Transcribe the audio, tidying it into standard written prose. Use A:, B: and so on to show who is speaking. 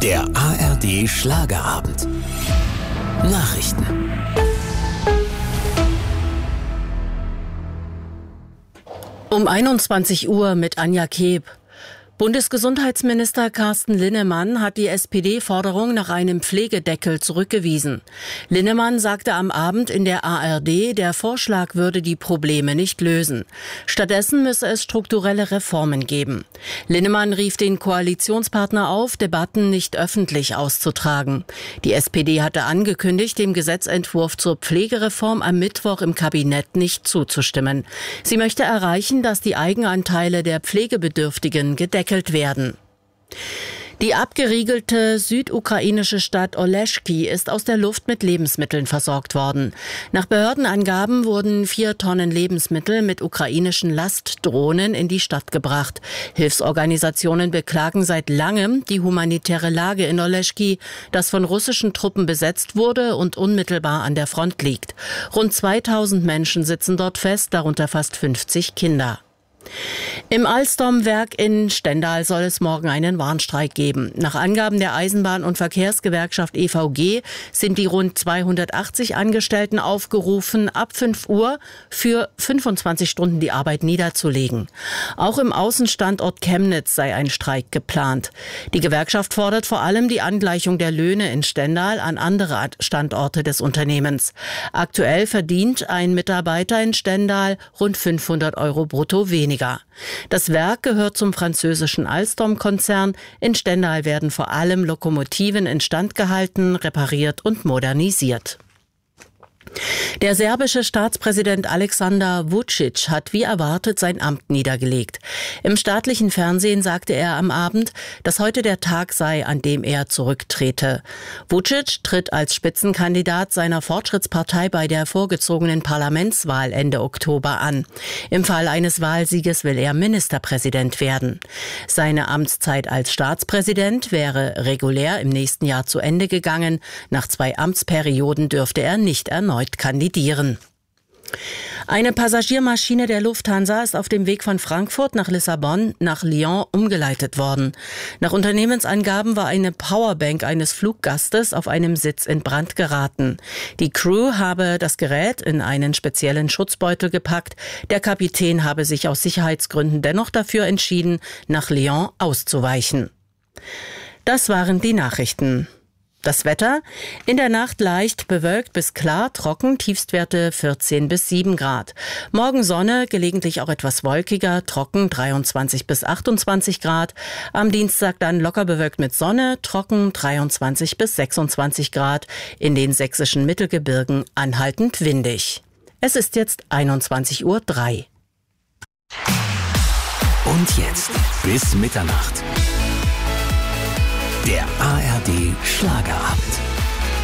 A: Der ARD Schlagerabend. Nachrichten.
B: Um 21 Uhr mit Anja Keeb. Bundesgesundheitsminister Carsten Linnemann hat die SPD-Forderung nach einem Pflegedeckel zurückgewiesen. Linnemann sagte am Abend in der ARD, der Vorschlag würde die Probleme nicht lösen. Stattdessen müsse es strukturelle Reformen geben. Linnemann rief den Koalitionspartner auf, Debatten nicht öffentlich auszutragen. Die SPD hatte angekündigt, dem Gesetzentwurf zur Pflegereform am Mittwoch im Kabinett nicht zuzustimmen. Sie möchte erreichen, dass die Eigenanteile der Pflegebedürftigen gedeckelt werden. Die abgeriegelte südukrainische Stadt Oleschki ist aus der Luft mit Lebensmitteln versorgt worden. Nach Behördenangaben wurden 4 Tonnen Lebensmittel mit ukrainischen Lastdrohnen in die Stadt gebracht. Hilfsorganisationen beklagen seit langem die humanitäre Lage in Oleschki, das von russischen Truppen besetzt wurde und unmittelbar an der Front liegt. Rund 2000 Menschen sitzen dort fest, darunter fast 50 Kinder. Im Alstom-Werk in Stendal soll es morgen einen Warnstreik geben. Nach Angaben der Eisenbahn- und Verkehrsgewerkschaft EVG sind die rund 280 Angestellten aufgerufen, ab 5 Uhr für 25 Stunden die Arbeit niederzulegen. Auch im Außenstandort Chemnitz sei ein Streik geplant. Die Gewerkschaft fordert vor allem die Angleichung der Löhne in Stendal an andere Standorte des Unternehmens. Aktuell verdient ein Mitarbeiter in Stendal rund 500 € brutto weniger. Das Werk gehört zum französischen Alstom-Konzern. In Stendal werden vor allem Lokomotiven instand gehalten, repariert und modernisiert. Der serbische Staatspräsident Aleksandar Vučić hat wie erwartet sein Amt niedergelegt. Im staatlichen Fernsehen sagte er am Abend, dass heute der Tag sei, an dem er zurücktrete. Vučić tritt als Spitzenkandidat seiner Fortschrittspartei bei der vorgezogenen Parlamentswahl Ende Oktober an. Im Fall eines Wahlsieges will er Ministerpräsident werden. Seine Amtszeit als Staatspräsident wäre regulär im nächsten Jahr zu Ende gegangen. Nach 2 Amtsperioden dürfte er nicht erneut kandidieren. Eine Passagiermaschine der Lufthansa ist auf dem Weg von Frankfurt nach Lissabon nach Lyon umgeleitet worden. Nach Unternehmensangaben war eine Powerbank eines Fluggastes auf einem Sitz in Brand geraten. Die Crew habe das Gerät in einen speziellen Schutzbeutel gepackt. Der Kapitän habe sich aus Sicherheitsgründen dennoch dafür entschieden, nach Lyon auszuweichen. Das waren die Nachrichten. Das Wetter: in der Nacht leicht bewölkt bis klar, trocken, Tiefstwerte 14 bis 7 Grad. Morgen Sonne, gelegentlich auch etwas wolkiger, trocken 23 bis 28 Grad. Am Dienstag dann locker bewölkt mit Sonne, trocken 23 bis 26 Grad. In den sächsischen Mittelgebirgen anhaltend windig. Es ist jetzt 21:03 Uhr.
A: Und jetzt bis Mitternacht. Der ARD Schlagerabend.